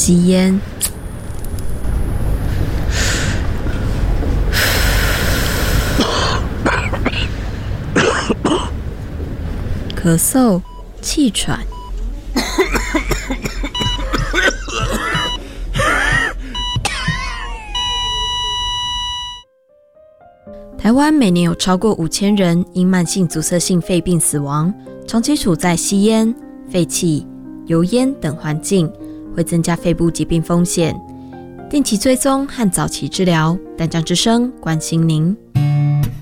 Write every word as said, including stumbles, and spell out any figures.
吸烟，咳嗽、气喘。台湾每年有超过五千人因慢性阻塞性肺病死亡，长期处在吸烟、废气、油烟等环境，会增加肺部疾病风险。定期追踪和早期治疗，淡江之声关心您。